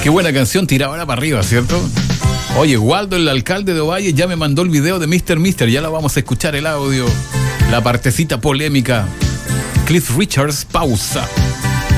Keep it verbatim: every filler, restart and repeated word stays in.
Qué buena canción, tiraba para arriba, ¿cierto? Oye, Waldo, el alcalde de Ovalle, ya me mandó el video de mister Mister. Ya la vamos a escuchar el audio. La partecita polémica. Cliff Richards, pausa.